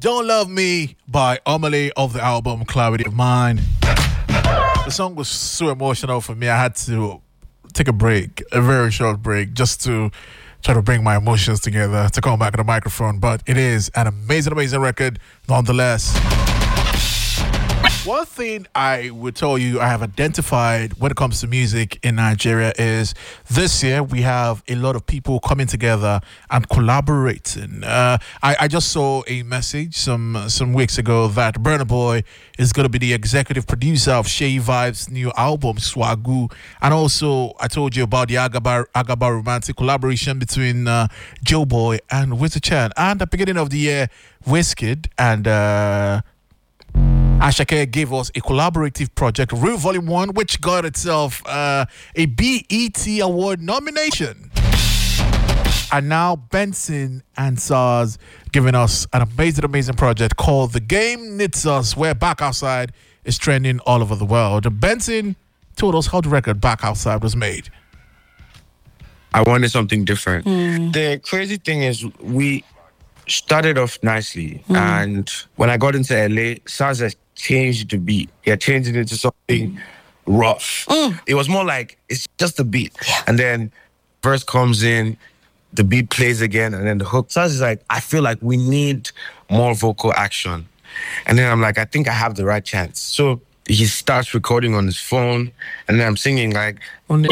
Don't Love Me by Omale of the album Clarity of Mind. The song was so emotional for me. I had to take a break, a very short break, just to try to bring my emotions together to come back to the microphone. But it is an amazing, amazing record nonetheless. One thing I would tell you I have identified when it comes to music in Nigeria is this year we have a lot of people coming together and collaborating. I just saw a message some weeks ago that Burna Boy is going to be the executive producer of Shay Vibe's new album, Swagu. And also, I told you about the Agaba romantic collaboration between Joe Boy and Wizzy Chan. And at the beginning of the year, Wizkid and Ashake gave us a collaborative project, Real Volume 1, which got itself a BET Award nomination. And now Benson and SARS giving us an amazing, amazing project called The Game Knits Us, where Back Outside is trending all over the world. Benson told us how the record Back Outside was made. I wanted something different. The crazy thing is we started off nicely, and when I got into LA, SARS has changed the beat. He had changed it into something rough. It was more like, it's just a beat. And then verse comes in, the beat plays again, and then the hook. SARS is like, I feel like we need more vocal action. And then I'm like, I think I have the right chance. So he starts recording on his phone, and then I'm singing like, and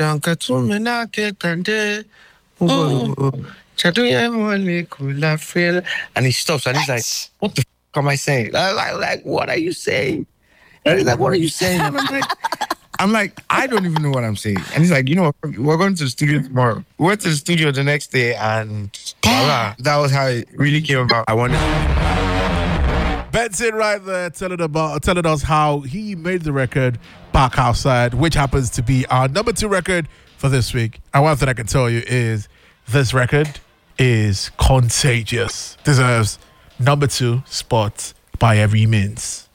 he stops, and he's like, what the am I saying? Like, what are you saying? And he's like, what are you saying? And I'm like, I don't even know what I'm saying. And he's like, you know, we're going to the studio tomorrow. We went to the studio the next day, and voila, that was how it really came about. I wanted. Benson right there telling us how he made the record Back Outside, which happens to be our number 2 record for this week. And one thing I can tell you is this record is contagious. Deserves number 2 spot by every means.